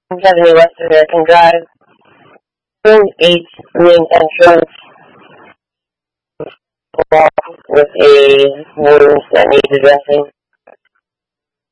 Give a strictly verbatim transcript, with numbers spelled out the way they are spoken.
seventy West American Drive, room eight, main entrance, wall with a wound that needs addressing.